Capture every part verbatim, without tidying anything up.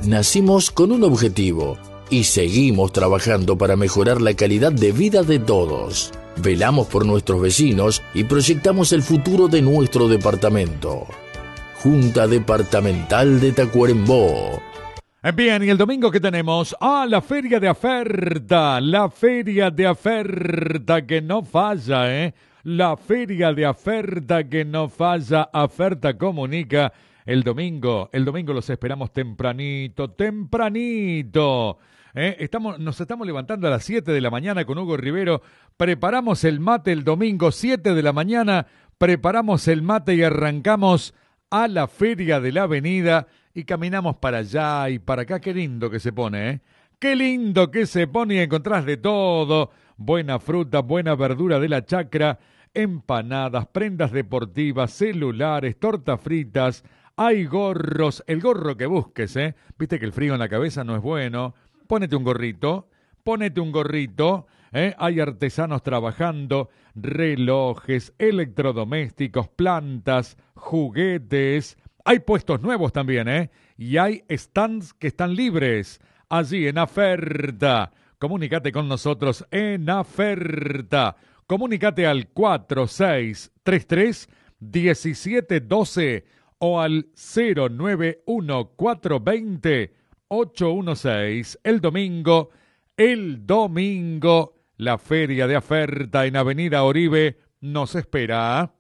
nacimos con un objetivo y seguimos trabajando para mejorar la calidad de vida de todos. Velamos por nuestros vecinos y proyectamos el futuro de nuestro departamento. Junta Departamental de Tacuarembó. Bien, ¿y el domingo qué tenemos? Ah, la feria de oferta, la feria de oferta que no falla, ¿eh? La feria de oferta que no falla, Oferta Comunica. El domingo, el domingo los esperamos tempranito, tempranito. ¿Eh? Estamos, nos estamos levantando a las siete de la mañana con Hugo Rivero. Preparamos el mate el domingo, siete de la mañana. Preparamos el mate y arrancamos a la Feria de la Avenida y caminamos para allá y para acá. Qué lindo que se pone, ¿eh? Qué lindo que se pone y encontrás de todo. Buena fruta, buena verdura de la chacra, empanadas, prendas deportivas, celulares, tortas fritas. Hay gorros, el gorro que busques, ¿eh? Viste que el frío en la cabeza no es bueno. Pónete un gorrito, pónete un gorrito, ¿eh? Hay artesanos trabajando, relojes, electrodomésticos, plantas, juguetes. Hay puestos nuevos también, ¿eh? Y hay stands que están libres, allí en oferta. Comunícate con nosotros en oferta. Comunícate al cuatro seis tres tres, uno siete uno dos o al cero nueve uno cuatro dos cero ocho uno seis. El domingo, el domingo, la feria de oferta en Avenida Oribe nos espera.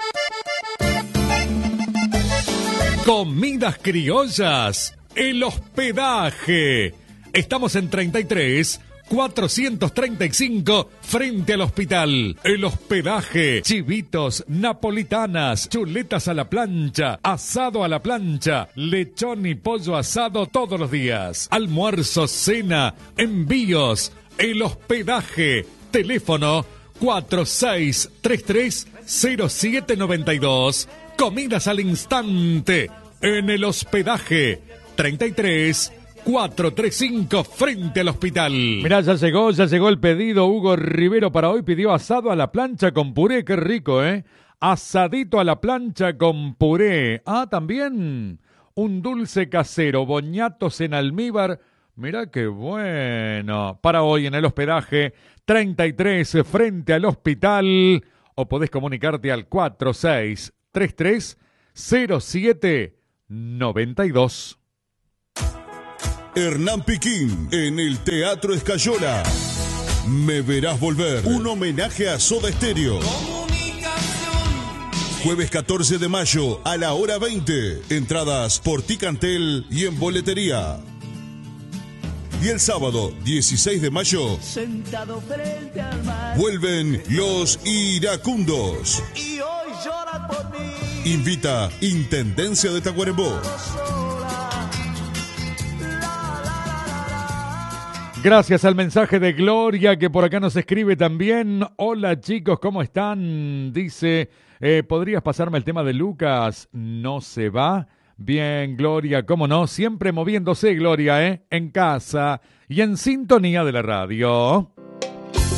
Comidas criollas, el hospedaje. Estamos en treinta y tres, cuatrocientos treinta y cinco, frente al hospital. El hospedaje, chivitos, napolitanas, chuletas a la plancha, asado a la plancha, lechón y pollo asado todos los días. Almuerzo, cena, envíos. El hospedaje, teléfono cuatro seis tres tres, cero siete nueve dos. Comidas al instante en el hospedaje, treinta y tres, cuatrocientos treinta y cinco, frente al hospital. Mirá, ya llegó, ya llegó el pedido. Hugo Rivero para hoy pidió asado a la plancha con puré. Qué rico, ¿eh? Asadito a la plancha con puré. Ah, también un dulce casero, boñatos en almíbar. Mirá qué bueno. Para hoy en el hospedaje, treinta y tres, frente al hospital. O podés comunicarte al cuatro seis tres tres, cero siete nueve dos. Hernán Piquín en el Teatro Escayola. Me verás volver. Un homenaje a Soda Stereo. Jueves catorce de mayo a la hora veinte. Entradas por Ticantel y en boletería. Y el sábado dieciséis de mayo sentado frente al mar, vuelven Los Iracundos. Y hoy llora por mí. Invita Intendencia de Tacuarembó. Gracias al mensaje de Gloria que por acá nos escribe también. Hola chicos, ¿cómo están? Dice, eh, ¿podrías pasarme el tema de Lucas? ¿No se va? Bien, Gloria, cómo no, siempre moviéndose, Gloria, ¿eh? En casa y en sintonía de la radio.